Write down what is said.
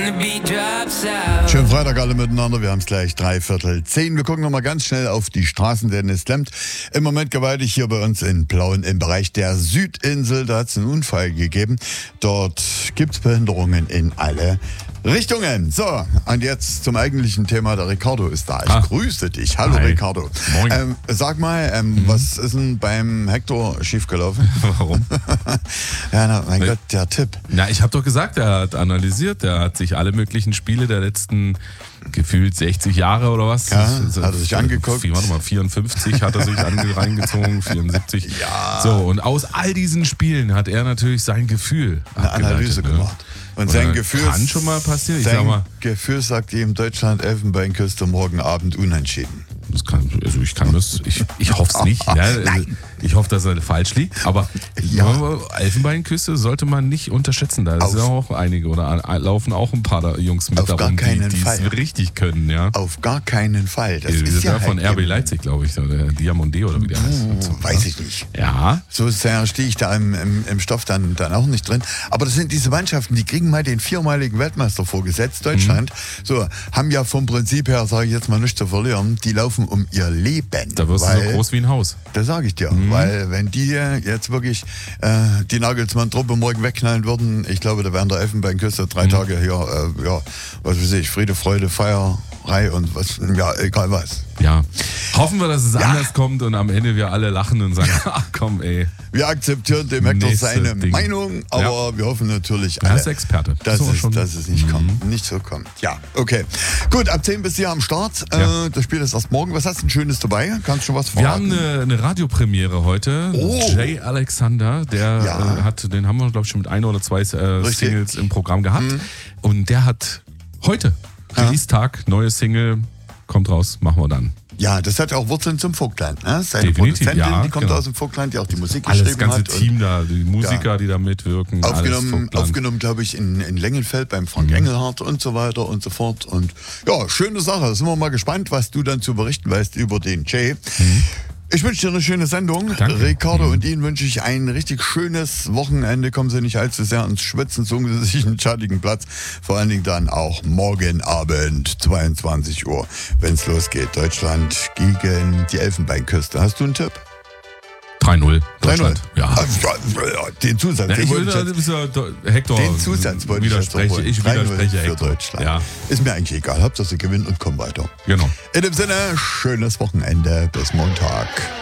Schönen Freitag alle miteinander, wir haben es gleich 9:45. Wir gucken nochmal ganz schnell auf die Straßen, denn es klemmt im Moment gewaltig hier bei uns in Plauen im Bereich der Südinsel. Da hat es einen Unfall gegeben. Dort gibt es Behinderungen in alle Richtungen. So, und jetzt zum eigentlichen Thema. Der Ricardo ist da. Ich grüße dich. Hallo. Hi. Ricardo. Moin. Sag mal, was ist denn beim Hector schiefgelaufen? Warum? Ja, na, mein Gott, der Tipp. Na, ich habe doch gesagt, er hat analysiert, er hat sich alle möglichen Spiele der letzten gefühlt 60 Jahre oder was. Ja, hat er sich angeguckt. Warte mal, 54 hat er sich reingezogen, 74. Ja. So, und aus all diesen Spielen hat er natürlich sein Gefühl eine Analyse gemacht. Und sein Gefühl kann schon mal passieren. Ich sag mal, Gefühl sagt ihm Deutschland Elfenbeinküste morgen Abend unentschieden. Ich hoffe es nicht. Ne? Nein. Ich hoffe, dass er falsch liegt. Aber Elfenbeinküste sollte man nicht unterschätzen. Da sind auch einige oder laufen auch ein paar Jungs mit darum, die es richtig können. Ja? Auf gar keinen Fall. Das ist ja von RB Leipzig, glaube ich, der Diamondé oder wie der heißt. Weiß ich nicht. Ja. So sehr stehe ich da im Stoff dann auch nicht drin. Aber das sind diese Mannschaften, die kriegen mal den 4-maligen Weltmeister vorgesetzt, Deutschland. So, haben ja vom Prinzip her, sage ich jetzt mal, nichts zu verlieren. Die laufen um ihr Leben. Da wirst du so groß wie ein Haus. Das sage ich dir. Weil wenn die jetzt wirklich die Nagelsmann-Truppe morgen wegknallen würden, ich glaube, da wären der Elfenbeinküste 3 Tage hier, was weiß ich, Friede, Freude, Feierei und was, ja, egal was. Ja, hoffen wir, dass es anders kommt und am Ende wir alle lachen und sagen, ach komm ey. Wir akzeptieren dem Hector seine Meinung, aber wir hoffen natürlich alle, er ist Experte. Dass es nicht so kommt. Ja, okay. Gut, ab 10 bis hier am Start. Das Spiel ist erst morgen. Was hast du denn Schönes dabei? Kannst du was verraten? Wir haben eine Radiopremiere heute. Jay Alexander, den haben wir, glaube ich, schon mit 1 oder 2 Singles im Programm gehabt. Und der hat heute Release-Tag, neue Single, kommt raus, machen wir dann. Ja, das hat auch Wurzeln zum Vogtland. Ne? Seine Produzentin, die kommt aus dem Vogtland, die auch die Musik geschrieben hat. Das ganze Team da, die Musiker, die da mitwirken. Aufgenommen, glaube ich, in Lengenfeld beim Frank Engelhardt und so weiter und so fort. Und ja, schöne Sache. Da sind wir mal gespannt, was du dann zu berichten weißt über den Jay. Ich wünsche dir eine schöne Sendung. Danke. Ricardo und Ihnen wünsche ich ein richtig schönes Wochenende. Kommen Sie nicht allzu sehr ins Schwitzen, suchen Sie sich einen schattigen Platz. Vor allen Dingen dann auch morgen Abend, 22 Uhr, wenn es losgeht. Deutschland gegen die Elfenbeinküste. Hast du einen Tipp? 3-0. 3-0. Ja. Den Zusatz. Hector den Zusatz wollte ich widerspreche. Ich widerspreche für Hector. Deutschland. Ja. Ist mir eigentlich egal. Hauptsache sie gewinnen und kommen weiter. Genau. In dem Sinne, schönes Wochenende. Bis Montag.